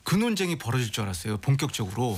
그 논쟁이 벌어질 줄 알았어요. 본격적으로.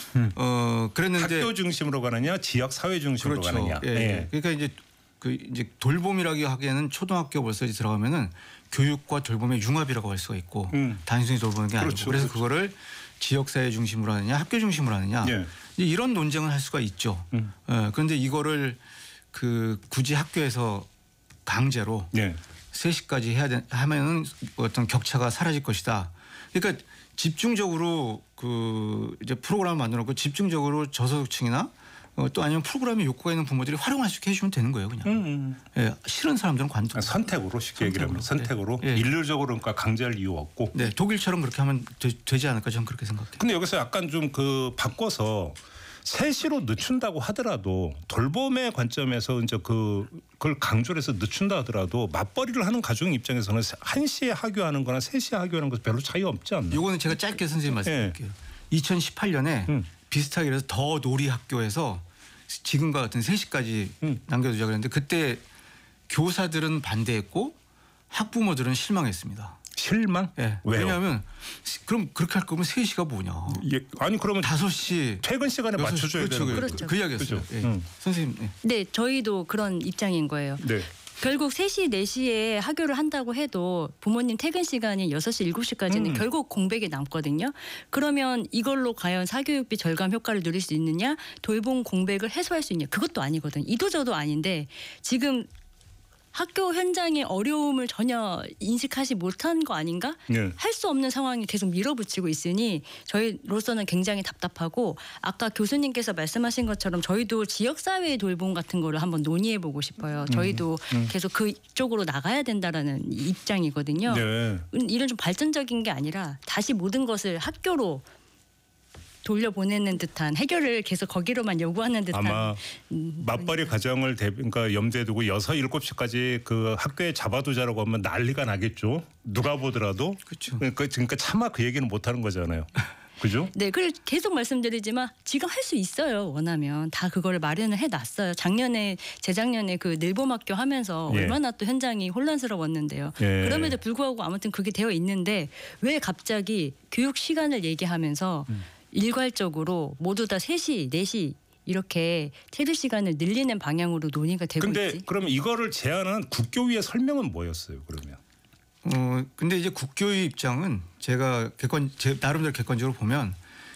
그랬는데 학교 중심으로 가느냐, 지역 사회 중심으로 그렇죠. 가느냐. 예. 예. 그러니까 이제 돌봄이라고 하기에는 초등학교 벌써 들어가면은 교육과 돌봄의 융합이라고 할 수가 있고 단순히 돌보는 게 아니고 그렇죠. 그래서 그거를 지역 사회 중심으로 하느냐, 학교 중심으로 하느냐 예. 이런 논쟁을 할 수가 있죠. 그런데 이거를 굳이 학교에서 강제로 예. 3시까지 하면은 어떤 격차가 사라질 것이다. 그러니까 집중적으로 이제 프로그램을 만들어놓고 집중적으로 저소득층이나 또 아니면 프로그램에 욕구가 있는 부모들이 활용할 수 있게 해주면 되는 거예요, 그냥. 예, 싫은 사람들은 관둬. 선택으로 쉽게 얘기하면 선택으로 예. 일률적으로 그러니까 강제할 이유 없고. 네, 독일처럼 그렇게 하면 되지 않을까 저는 그렇게 생각해요. 근데 여기서 약간 좀 바꿔서 3시로 늦춘다고 하더라도 돌봄의 관점에서 이제 그걸 강조를 해서 늦춘다 하더라도 맞벌이를 하는 가정 입장에서는 1시에 하교하는 거나 3시에 하교하는 거 별로 차이가 없지 않나요? 이거는 제가 짧게 선생님 말씀드릴게요. 2018년에 비슷하게 그래서 더 놀이 학교에서 지금과 같은 3시까지 남겨두자 그랬는데 그때 교사들은 반대했고 학부모들은 실망했습니다. 실망? 네. 왜요? 왜냐하면 그럼 그렇게 할 거면 3시가 뭐냐. 예. 아니 그러면 5시 퇴근 시간에 6시, 맞춰줘야 되는 거예요. 그렇죠. 그 이야기였어요. 그렇죠. 예. 선생님. 예. 네, 저희도 그런 입장인 거예요. 네. 결국 3시, 4시에 하교를 한다고 해도 부모님 퇴근 시간이 6시, 7시까지는 결국 공백이 남거든요. 그러면 이걸로 과연 사교육비 절감 효과를 누릴 수 있느냐, 돌봄 공백을 해소할 수 있냐, 그것도 아니거든요. 이도저도 아닌데 지금 학교 현장의 어려움을 전혀 인식하지 못한 거 아닌가? 네. 할 수 없는 상황이 계속 밀어붙이고 있으니 저희로서는 굉장히 답답하고 아까 교수님께서 말씀하신 것처럼 저희도 지역사회의 돌봄 같은 거를 한번 논의해보고 싶어요. 저희도 계속 그쪽으로 나가야 된다라는 입장이거든요. 네. 이런 좀 발전적인 게 아니라 다시 모든 것을 학교로 돌려보내는 듯한 해결을 계속 거기로만 요구하는 듯한 아마 맞벌이 가정을 그러니까 염두에 두고 6, 7시까지 그 학교에 잡아두자라고 하면 난리가 나겠죠. 누가 보더라도. 그렇죠. 그러니까 차마 그 얘기는 못 하는 거잖아요. 그죠? 네, 그래서 계속 말씀드리지만 지금 할 수 있어요. 원하면 다 그거를 마련을 해놨어요. 재작년에 그 늘봄학교 하면서 예. 얼마나 또 현장이 혼란스러웠는데요. 예. 그럼에도 불구하고 아무튼 그게 되어 있는데 왜 갑자기 교육 시간을 얘기하면서 일괄적으로 모두 다 3시, 4시 이렇게 체류 시간을 늘리는 방향으로 논의가 되고 근데 있지. 그러면 이거를 제안한 국교위의 설명은 뭐였어요, 그러면? 근데 이제 국교의 입장은 제가 제 나름대로 객관적으로 보면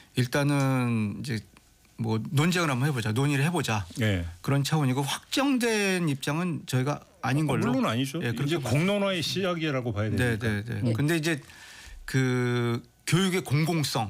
일단은 이제 뭐 논쟁을 한번 해보자, 논의를 해보자 예. 그런 차원이고 확정된 입장은 저희가 아닌 걸로. 물론 아니죠. 예, 이제 공론화의 시작이라고 봐야 되니까. 네. 근데 이제 그 교육의 공공성을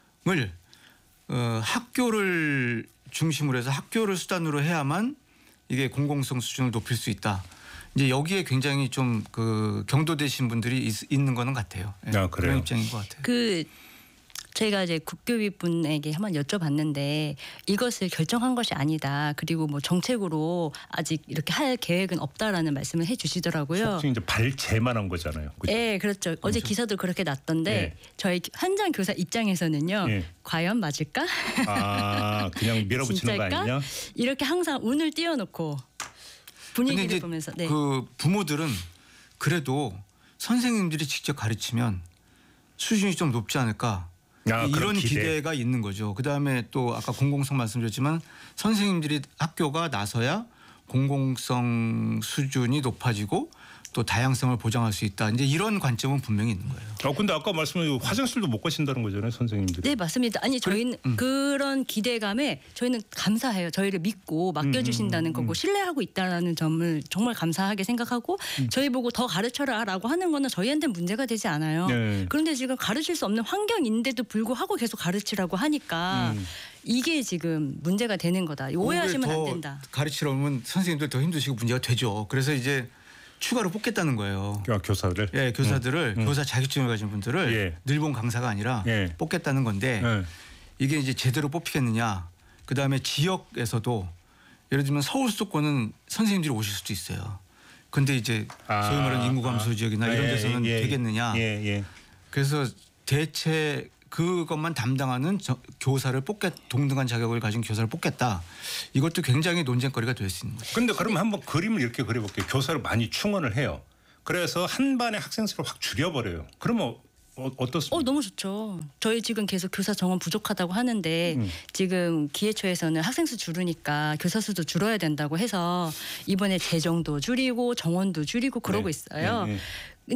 학교를 중심으로 해서 학교를 수단으로 해야만 이게 공공성 수준을 높일 수 있다. 이제 여기에 굉장히 좀 경도되신 분들이 있는 거는 같아요. 예, 아, 그래요? 그런 입장인 것 같아요. 제가 이제 국교위 분에게 한번 여쭤봤는데 이것을 결정한 것이 아니다. 그리고 뭐 정책으로 아직 이렇게 할 계획은 없다라는 말씀을 해주시더라고요. 속칭 이제 발제만 한 거잖아요. 그죠? 네, 그렇죠. 어제 기사도 그렇게 났던데 네. 저희 현장 교사 입장에서는요. 네. 과연 맞을까? 아, 그냥 밀어붙이는 거 진짜일까? 아니냐? 이렇게 항상 운을 띄워놓고 근데 분위기를 이제 보면서 네. 그 부모들은 그래도 선생님들이 직접 가르치면 수준이 좀 높지 않을까. 그런 이런 기대가 있는 거죠. 그다음에 또 아까 공공성 말씀드렸지만 선생님들이 학교가 나서야 공공성 수준이 높아지고 또 다양성을 보장할 수 있다. 이제 이런 관점은 분명히 있는 거예요. 근데 아까 말씀하신 화장실도 못 가신다는 거잖아요, 선생님들이. 네, 맞습니다. 아니 저희는 그런 기대감에 저희는 감사해요. 저희를 믿고 맡겨주신다는 거고 신뢰하고 있다는 점을 정말 감사하게 생각하고 저희 보고 더 가르쳐라라고 하는 거는 저희한테는 문제가 되지 않아요. 네. 그런데 지금 가르칠 수 없는 환경인데도 불구하고 계속 가르치라고 하니까 이게 지금 문제가 되는 거다. 오해하시면 안 된다. 가르치러 오면 선생님들 더 힘드시고 문제가 되죠. 그래서 이제 추가로 뽑겠다는 거예요. 교사를. 예, 교사들을 교사 자격증을 가진 분들을 예. 늘본 강사가 아니라 예. 뽑겠다는 건데 예. 이게 이제 제대로 뽑히겠느냐. 그다음에 지역에서도 예를 들면 서울 수도권은 선생님들이 오실 수도 있어요. 근데 이제 소위 말하는 인구 감소 지역이나 이런 데서는 되겠느냐. 그래서 대체 그것만 담당하는 교사를 동등한 자격을 가진 교사를 뽑겠다. 이것도 굉장히 논쟁거리가 될 수 있는 거죠. 근데 그러면 한번 그림을 이렇게 그려볼게요. 교사를 많이 충원을 해요. 그래서 한 반의 학생 수를 확 줄여버려요. 그러면 어떻습니까? 너무 좋죠. 저희 지금 계속 교사 정원 부족하다고 하는데 지금 기회처에서는 학생 수 줄으니까 교사 수도 줄어야 된다고 해서 이번에 재정도 줄이고 정원도 줄이고 그러고 있어요.